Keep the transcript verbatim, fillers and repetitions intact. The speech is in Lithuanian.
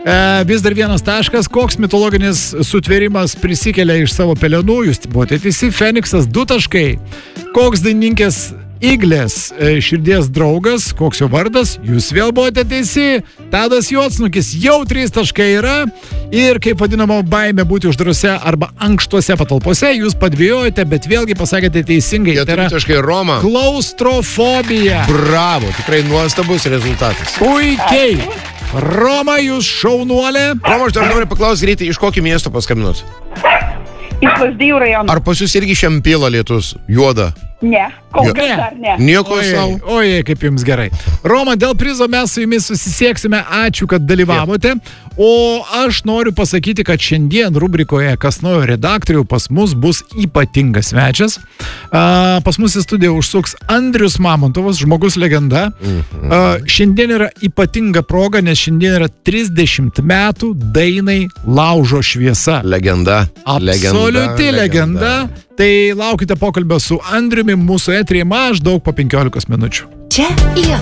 E, vis dar vienas taškas, koks mitologinis sutvėrimas prisikelia iš savo pelenų, jūs buvote teisi, Feniksas, du taškai. Koks dainininkės Iglės e, širdies draugas, koks jo vardas, jūs vėl buvote teisi, Tadas Jocnukis, jau trys taškai yra ir kaip vadinamo baimė būti uždarose arba ankštuose patalpose, jūs padvėjojate, bet vėlgi pasakėte teisingai, tai yra taškai Roma. Klaustrofobija. Bravo, tikrai nuostabus rezultatas. Puikiai. Roma, jūs šaunuolė. Roma, aš dar noriu paklausti greitai, iš kokio miesto paskambinot? Iš Lazdijų rajono. Ar pas jūs irgi šiam pila lietus, juoda? Ne, kol Jo. kas dar ne. Nieko Ojei, savo. ojei, kaip jums gerai. Roma, dėl prizo mes su jumis susisieksime. Ačiū, kad dalyvavote. O aš noriu pasakyti, kad šiandien rubrikoje Kas naujo redaktorių pas mus bus ypatingas svečias. A, pas mus į studiją užsuks Andrius Mamontovas, žmogus legenda. A, šiandien yra ypatinga proga, nes šiandien yra trisdešimt metų dainai Laužo šviesa. Legenda. Absoliuti legenda. legenda. Tai laukite pokalbio su Andriumi mūsų eteryje maždaug po penkiolikos minučių. Čia Lietuva.